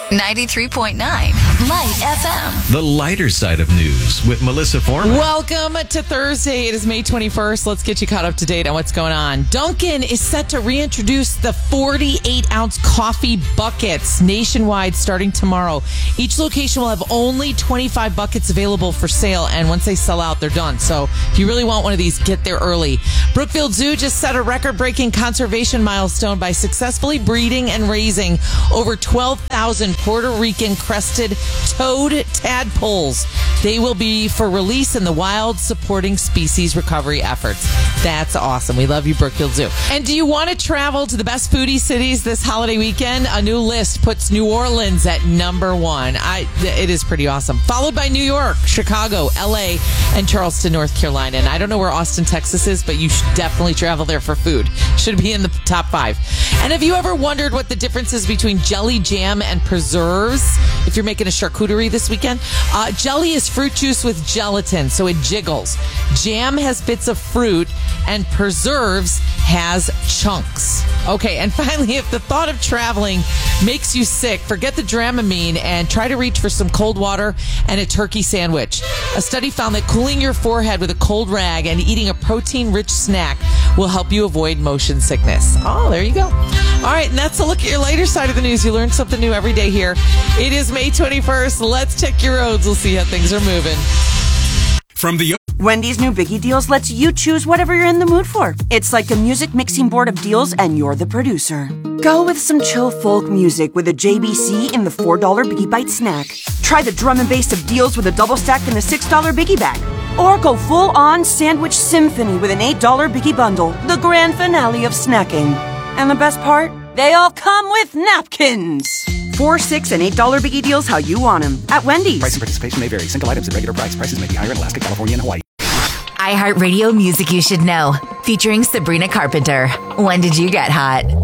93.9 Light FM. The lighter side of news with Melissa Foreman. Welcome to Thursday. It is May 21st. Let's get you caught up to date on what's going on. Dunkin' is set to reintroduce the 48-ounce coffee buckets nationwide starting tomorrow. Each location will have only 25 buckets available for sale, and once they sell out, they're done. So if you really want one of these, get there early. Brookfield Zoo just set a record-breaking conservation milestone by successfully breeding and raising over 12,000 Puerto Rican crested toad tadpoles. They will be for release in the wild, supporting species recovery efforts. That's awesome. We love you, Brookfield Zoo. And do you want to travel to the best foodie cities this holiday weekend? A new list puts New Orleans at number one. It is pretty awesome. Followed by New York, Chicago, LA, and Charleston, North Carolina. And I don't know where Austin, Texas is, but you should definitely travel there for food. Should be in the top 5. And have you ever wondered what the difference is between jelly, jam, and preserves? If you're making a charcuterie this weekend, jelly is fruit juice with gelatin, so it jiggles. Jam has bits of fruit, and preserves has chunks. Okay, and finally, if the thought of traveling makes you sick, forget the Dramamine and try to reach for some cold water and a turkey sandwich. A study found that cooling your forehead with a cold rag and eating a protein-rich snack will help you avoid motion sickness. Oh, there you go. All right, and that's a look at your lighter side of the news. You learn something new every day here. It is May 21st. Let's check your roads. We'll see how things are moving. From the Wendy's new Biggie Deals lets you choose whatever you're in the mood for. It's like a music mixing board of deals, and you're the producer. Go with some chill folk music with a JBC in the $4 Biggie Bite snack. Try the drum and bass of deals with a double stack in the $6 Biggie Bag. Or go full-on sandwich symphony with an $8 Biggie Bundle, the grand finale of snacking. And the best part? They all come with napkins. $4, $6, and $8 Biggie Deals how you want them at Wendy's. price and participation may vary. Single items at regular price. Prices may be higher in Alaska, California, and Hawaii. iHeartRadio Music You Should Know, featuring Sabrina Carpenter. When did you get hot?